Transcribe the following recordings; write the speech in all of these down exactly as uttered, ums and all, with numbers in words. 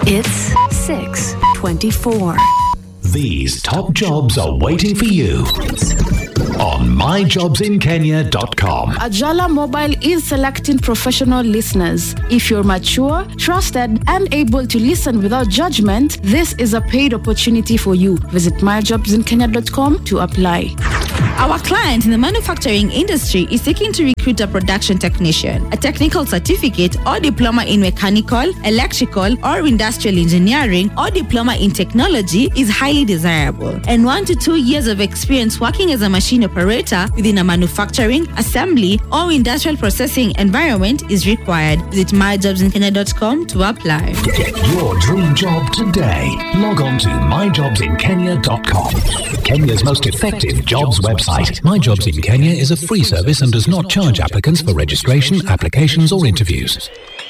It's six twenty-four. These top jobs are waiting for you on my jobs in kenya dot com. Ajala Mobile is selecting professional listeners. If you're mature, trusted, and able to listen without judgment, this is a paid opportunity for you. Visit my jobs in kenya dot com to apply. Our client in the manufacturing industry is seeking to recruit a production technician. A technical certificate or diploma in mechanical, electrical, or industrial engineering or diploma in technology is highly desirable. And one to two years of experience working as a machine operator within a manufacturing, assembly, or industrial processing environment is required. Visit my jobs in kenya dot com to apply. Get your dream job today. Log on to my jobs in kenya dot com. Kenya's most effective jobs website. My Jobs in Kenya is a free service and does not charge applicants for registration, applications, or interviews.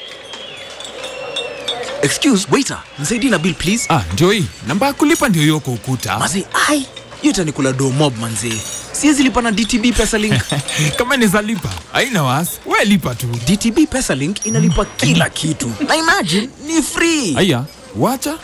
Excuse, waiter. Nisaidie na bill please. Ah, Joey, namba ya kulipa ndio hiyo kwa ukuta. Mazi, ai, hiyo itanikula do mob manzi. Siwezi lipa na D T B Pesalink. Kama niza lipa, haina wasi. Wewe lipa tu. D T B Pesalink inalipa kila kitu. Na imagine ni free. Aya, wacha.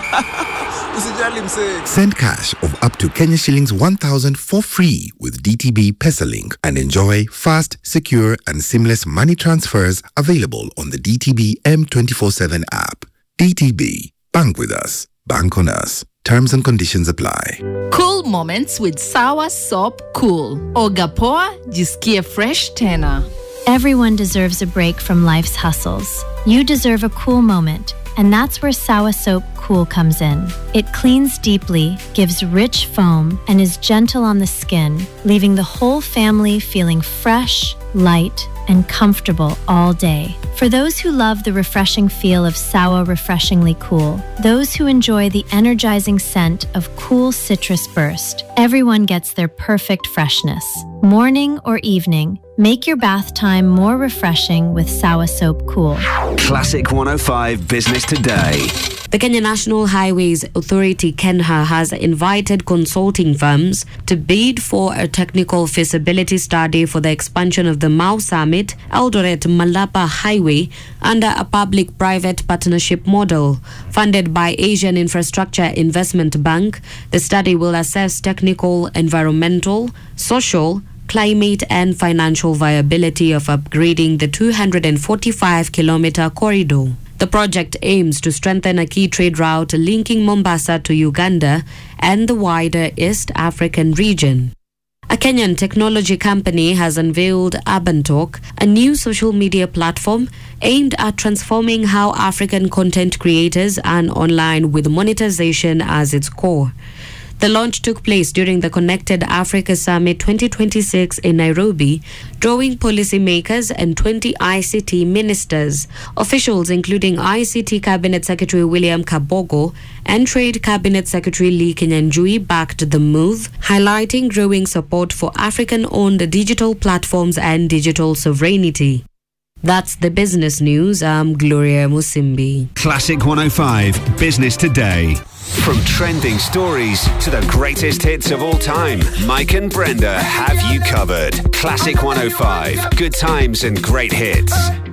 Usijali mse. Send cash of up to Kenya shillings one thousand for free with D T B Pesalink and enjoy fast, secure, and seamless money transfers available on the D T B M twenty-four seven app. D T B. Bank with us. Bank on us. Terms and conditions apply. Cool moments with Sawa Soap Cool. Oga poa, jisikie fresh tena. Everyone deserves a break from life's hustles. You deserve a cool moment, and that's where Sawa Soap Cool comes in. It cleans deeply, gives rich foam, and is gentle on the skin, leaving the whole family feeling fresh, light, and comfortable all day. For those who love the refreshing feel of Sawa Refreshingly Cool, those who enjoy the energizing scent of Cool Citrus Burst, everyone gets their perfect freshness. Morning or evening, make your bath time more refreshing with Sawa Soap Cool. Classic one oh five Business Today. The Kenya National Highways Authority, KENHA, has invited consulting firms to bid for a technical feasibility study for the expansion of the Mau Summit Eldoret Malapa Highway under a public-private partnership model. Funded by Asian Infrastructure Investment Bank, the study will assess technical, environmental, social, climate and financial viability of upgrading the two hundred forty-five kilometer corridor. The project aims to strengthen a key trade route linking Mombasa to Uganda and the wider East African region. A Kenyan technology company has unveiled Urban Talk, a new social media platform aimed at transforming how African content creators earn online with monetization as its core. The launch took place during the Connected Africa Summit twenty twenty-six in Nairobi, drawing policymakers and twenty I C T ministers. Officials including I C T Cabinet Secretary William Kabogo and Trade Cabinet Secretary Lee Kinyanjui backed the move, highlighting growing support for African-owned digital platforms and digital sovereignty. That's the business news. I'm Gloria Musimbi. Classic one oh five Business Today. From trending stories to the greatest hits of all time, Mike and Brenda have you covered. Classic one oh five. Good times and great hits.